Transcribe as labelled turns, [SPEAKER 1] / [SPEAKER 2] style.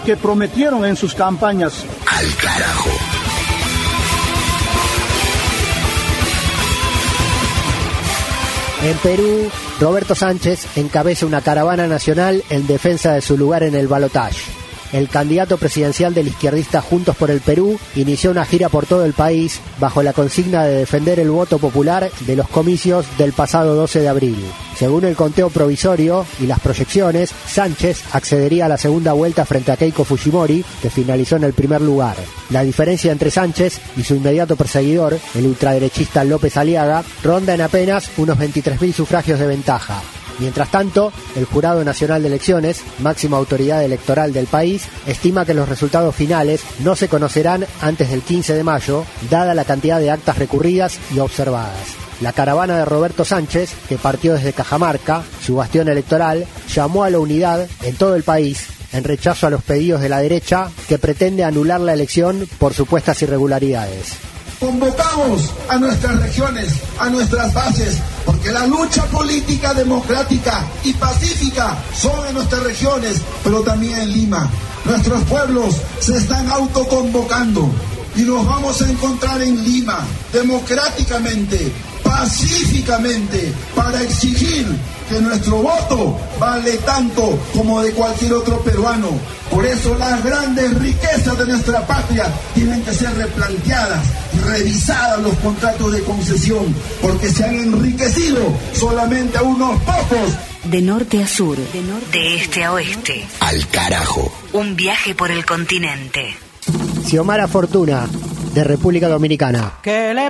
[SPEAKER 1] que prometieron en sus campañas.
[SPEAKER 2] Al carajo.
[SPEAKER 3] En Perú, Roberto Sánchez encabeza una caravana nacional en defensa de su lugar en el balotaje. El candidato presidencial del izquierdista Juntos por el Perú inició una gira por todo el país bajo la consigna de defender el voto popular de los comicios del pasado 12 de abril. Según el conteo provisorio y las proyecciones, Sánchez accedería a la segunda vuelta frente a Keiko Fujimori, que finalizó en el primer lugar. La diferencia entre Sánchez y su inmediato perseguidor, el ultraderechista López Aliaga, ronda en apenas unos 23.000 sufragios de ventaja. Mientras tanto, el Jurado Nacional de Elecciones, máxima autoridad electoral del país, estima que los resultados finales no se conocerán antes del 15 de mayo, dada la cantidad de actas recurridas y observadas. La caravana de Roberto Sánchez, que partió desde Cajamarca, su bastión electoral, llamó a la unidad en todo el país en rechazo a los pedidos de la derecha que pretende anular la elección por supuestas irregularidades.
[SPEAKER 4] Convocamos a nuestras regiones, a nuestras bases, porque la lucha política, democrática y pacífica son en nuestras regiones, pero también en Lima. Nuestros pueblos se están autoconvocando y nos vamos a encontrar en Lima, democráticamente, pacíficamente, para exigir que nuestro voto vale tanto como de cualquier otro peruano. Por eso las grandes riquezas de nuestra patria tienen que ser replanteadas, revisadas los contratos de concesión, porque se han enriquecido solamente a unos pocos.
[SPEAKER 5] De norte a sur, de este a oeste.
[SPEAKER 2] Al carajo.
[SPEAKER 5] Un viaje por el continente.
[SPEAKER 3] Xiomara Fortuna, de República Dominicana.